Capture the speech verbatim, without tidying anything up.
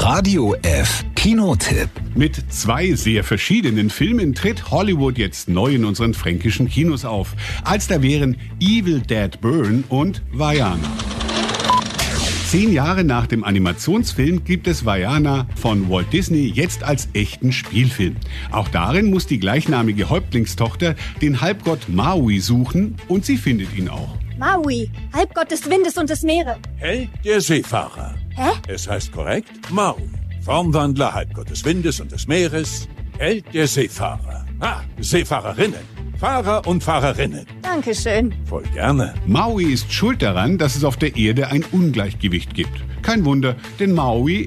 Radio F Kinotipp. Mit zwei sehr verschiedenen Filmen tritt Hollywood jetzt neu in unseren fränkischen Kinos auf. Als da wären Evil Dead Burn und Vaiana. Zehn Jahre nach dem Animationsfilm gibt es Vaiana von Walt Disney jetzt als echten Spielfilm. Auch darin muss die gleichnamige Häuptlingstochter den Halbgott Maui suchen und sie findet ihn auch. Maui, Halbgott des Windes und des Meeres. Held der Seefahrer. Hä? Es heißt korrekt Maui. Formwandler, Halbgott des Windes und des Meeres. Held der Seefahrer. Ah, Seefahrerinnen. Fahrer und Fahrerinnen. Dankeschön. Voll gerne. Maui ist schuld daran, dass es auf der Erde ein Ungleichgewicht gibt. Kein Wunder, denn Maui